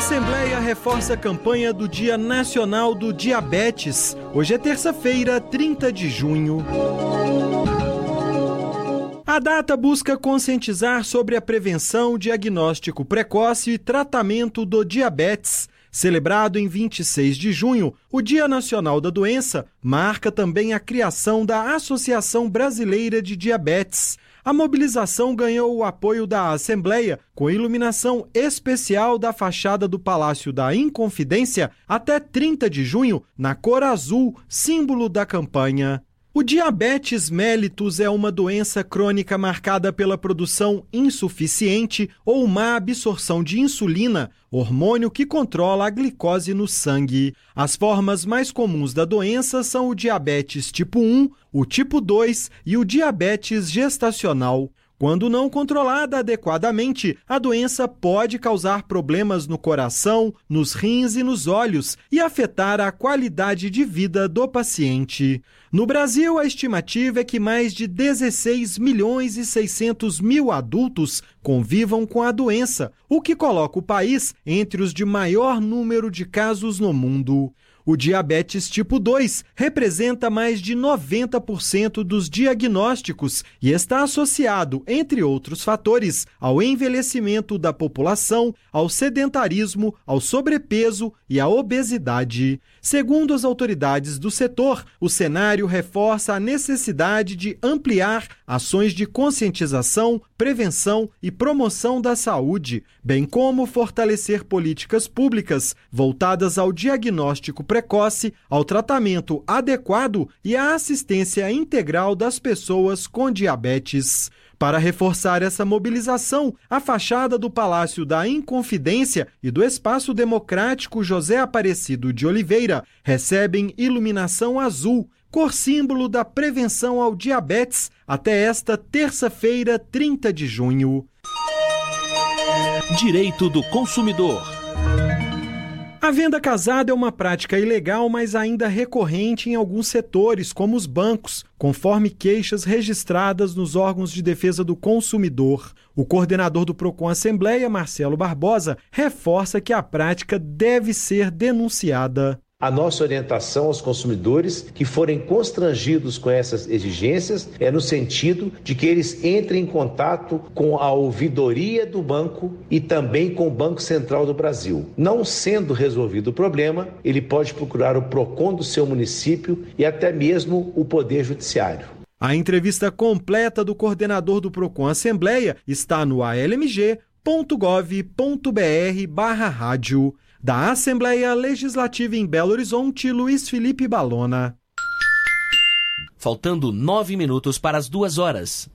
Assembleia reforça a campanha do Dia Nacional do Diabetes. Hoje é terça-feira, 30 de junho. A data busca conscientizar sobre a prevenção, diagnóstico precoce e tratamento do diabetes. Celebrado em 26 de junho, o Dia Nacional da Doença marca também a criação da Associação Brasileira de Diabetes. A mobilização ganhou o apoio da Assembleia, com iluminação especial da fachada do Palácio da Inconfidência até 30 de junho, na cor azul, símbolo da campanha. O diabetes mellitus é uma doença crônica marcada pela produção insuficiente ou má absorção de insulina, hormônio que controla a glicose no sangue. As formas mais comuns da doença são o diabetes tipo 1, o tipo 2 e o diabetes gestacional. Quando não controlada adequadamente, a doença pode causar problemas no coração, nos rins e nos olhos e afetar a qualidade de vida do paciente. No Brasil, a estimativa é que mais de 16 milhões e 600 mil adultos convivam com a doença, o que coloca o país entre os de maior número de casos no mundo. O diabetes tipo 2 representa mais de 90% dos diagnósticos e está associado, entre outros fatores, ao envelhecimento da população, ao sedentarismo, ao sobrepeso e à obesidade. Segundo as autoridades do setor, o cenário reforça a necessidade de ampliar ações de conscientização, prevenção e promoção da saúde, bem como fortalecer políticas públicas voltadas ao diagnóstico precoce, ao tratamento adequado e à assistência integral das pessoas com diabetes. Para reforçar essa mobilização, a fachada do Palácio da Inconfidência e do Espaço Democrático José Aparecido de Oliveira recebem iluminação azul, cor símbolo da prevenção ao diabetes, até esta terça-feira, 30 de junho. Direito do consumidor. A venda casada é uma prática ilegal, mas ainda recorrente em alguns setores, como os bancos, conforme queixas registradas nos órgãos de defesa do consumidor. O coordenador do Procon Assembleia, Marcelo Barbosa, reforça que a prática deve ser denunciada. A nossa orientação aos consumidores que forem constrangidos com essas exigências é no sentido de que eles entrem em contato com a ouvidoria do banco e também com o Banco Central do Brasil. Não sendo resolvido o problema, ele pode procurar o Procon do seu município e até mesmo o Poder Judiciário. A entrevista completa do coordenador do Procon Assembleia está no almg.gov.br/rádio. Da Assembleia Legislativa em Belo Horizonte, Luiz Felipe Balona. Faltando 9 minutos para as 2 horas.